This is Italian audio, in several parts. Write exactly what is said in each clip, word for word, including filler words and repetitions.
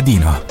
contadina.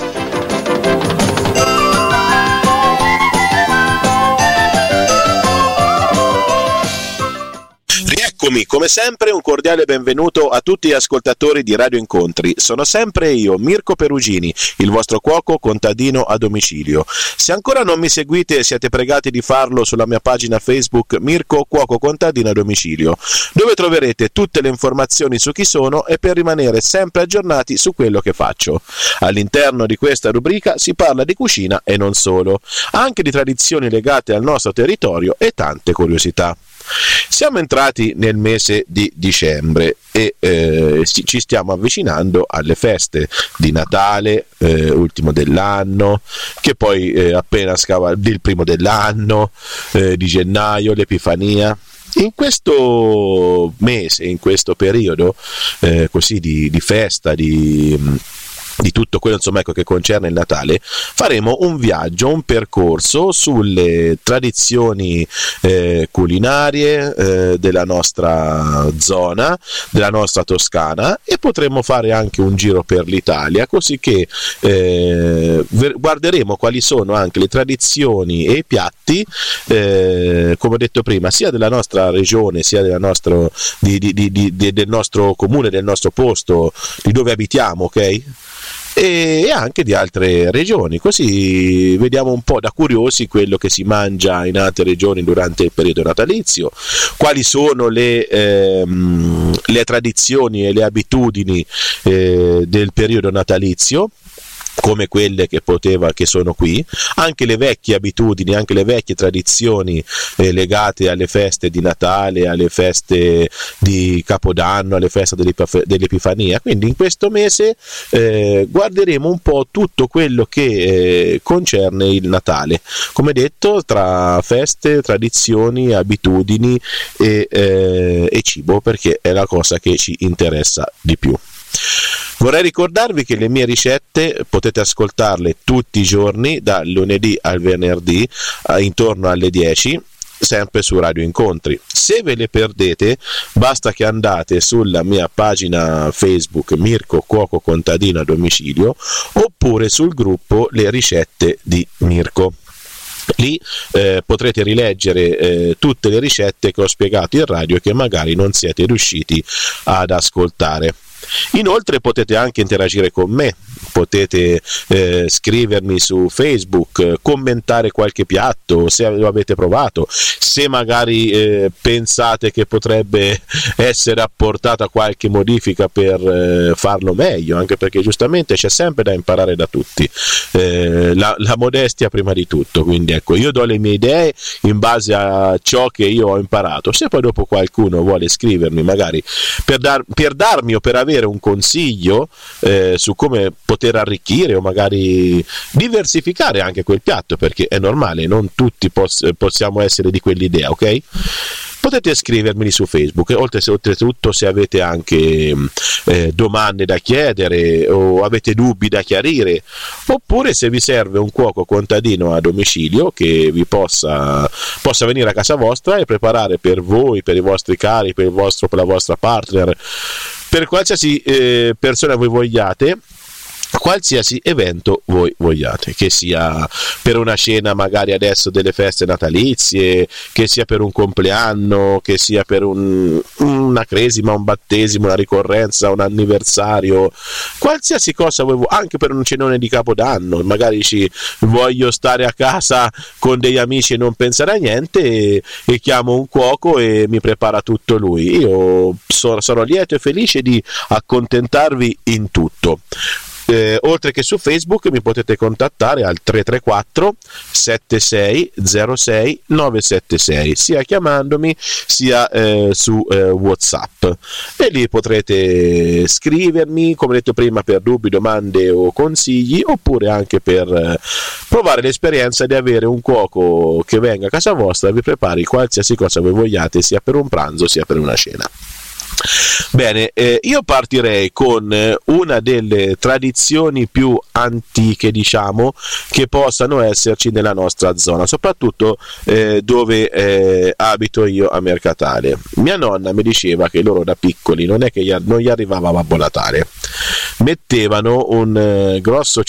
Rieccomi, come sempre un cordiale benvenuto a tutti gli ascoltatori di Radio Incontri. Sono sempre io, Mirko Perugini, il vostro cuoco contadino a domicilio. Se ancora non mi seguite, siete pregati di farlo sulla mia pagina Facebook Mirko Cuoco Contadino a Domicilio, dove troverete tutte le informazioni su chi sono e per rimanere sempre aggiornati su quello che faccio. All'interno di questa rubrica si parla di cucina e non solo, anche di tradizioni legate al nostro territorio e tante curiosità. Siamo entrati nel mese di dicembre e eh, ci stiamo avvicinando alle feste di Natale, eh, ultimo dell'anno, che poi eh, appena scava il primo dell'anno, eh, di gennaio, l'Epifania. In questo mese, in questo periodo eh, così di, di festa, di... di tutto quello insomma ecco che concerne il Natale, faremo un viaggio, un percorso sulle tradizioni eh, culinarie eh, della nostra zona, della nostra Toscana, e potremo fare anche un giro per l'Italia, così che eh, guarderemo quali sono anche le tradizioni e i piatti eh, come ho detto prima, sia della nostra regione sia della nostro, di, di, di, di, del nostro comune, del nostro posto, di dove abitiamo, ok? E anche di altre regioni, così vediamo un po' da curiosi quello che si mangia in altre regioni durante il periodo natalizio, quali sono le, ehm, le tradizioni e le abitudini eh, del periodo natalizio, come quelle che poteva che sono qui, anche le vecchie abitudini, anche le vecchie tradizioni eh, legate alle feste di Natale, alle feste di Capodanno, alle feste dell'Epifania. Quindi in questo mese eh, guarderemo un po' tutto quello che eh, concerne il Natale, come detto, tra feste, tradizioni, abitudini e, eh, e cibo, perché è la cosa che ci interessa di più. Vorrei ricordarvi che le mie ricette potete ascoltarle tutti i giorni, dal lunedì al venerdì, eh, intorno alle dieci, sempre su Radio Incontri. Se ve le perdete, basta che andate sulla mia pagina Facebook Mirko Cuoco Contadino a Domicilio, oppure sul gruppo Le Ricette di Mirko. Lì eh, potrete rileggere eh, tutte le ricette che ho spiegato in radio e che magari non siete riusciti ad ascoltare. Inoltre potete anche interagire con me, potete eh, scrivermi su Facebook, eh, commentare qualche piatto se lo avete provato, se magari eh, pensate che potrebbe essere apportata qualche modifica per eh, farlo meglio, anche perché giustamente c'è sempre da imparare da tutti, eh, la, la modestia prima di tutto. Quindi ecco, io do le mie idee in base a ciò che io ho imparato. Se poi dopo qualcuno vuole scrivermi magari per, dar, per darmi o per avere un consiglio eh, su come poter arricchire o magari diversificare anche quel piatto, perché è normale, non tutti poss- possiamo essere di quell'idea, ok? Potete scrivermi su Facebook, oltre se, oltretutto se avete anche eh, domande da chiedere o avete dubbi da chiarire, oppure se vi serve un cuoco contadino a domicilio che vi possa, possa venire a casa vostra e preparare per voi, per i vostri cari, per il vostro, per la vostra partner, per qualsiasi eh, persona voi vogliate, qualsiasi evento voi vogliate, che sia per una cena magari adesso delle feste natalizie, che sia per un compleanno, che sia per un, una cresima, un battesimo, una ricorrenza, un anniversario, qualsiasi cosa voi vogliate, anche per un cenone di Capodanno, magari ci voglio stare a casa con degli amici e non pensare a niente e, e chiamo un cuoco e mi prepara tutto lui. Io so, sono lieto e felice di accontentarvi in tutto. Eh, oltre che su Facebook mi potete contattare al tre tre quattro sette sei zero sei nove sette sei, sia chiamandomi sia eh, su eh, WhatsApp, e lì potrete scrivermi, come detto prima, per dubbi, domande o consigli, oppure anche per eh, provare l'esperienza di avere un cuoco che venga a casa vostra e vi prepari qualsiasi cosa voi vogliate, sia per un pranzo sia per una cena. Bene, eh, io partirei con eh, una delle tradizioni più antiche, diciamo, che possano esserci nella nostra zona, soprattutto eh, dove eh, abito io a Mercatale. Mia nonna mi diceva che loro da piccoli non è che gli, non gli arrivava Babbo Natale, mettevano un eh, grosso